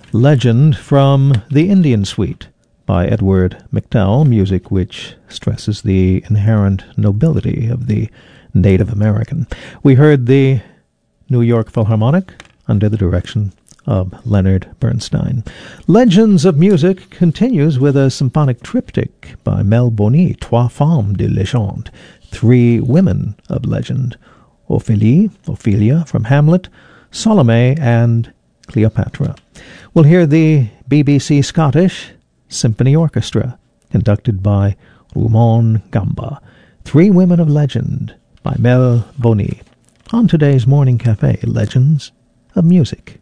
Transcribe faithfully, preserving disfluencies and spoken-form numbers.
Legend from the Indian Suite by Edward McDowell, music which stresses the inherent nobility of the Native American. We heard the New York Philharmonic under the direction of Leonard Bernstein. Legends of Music continues with a symphonic triptych by Mel Boni, Trois Femmes de Légende, Three Women of Legend, Ophélie, Ophelia from Hamlet, Salome, and Cleopatra. We'll hear the B B C Scottish Symphony Orchestra, conducted by Rumon Gamba, Three Women of Legend by Mel Boni, on today's Morning Cafe, Legends of Music.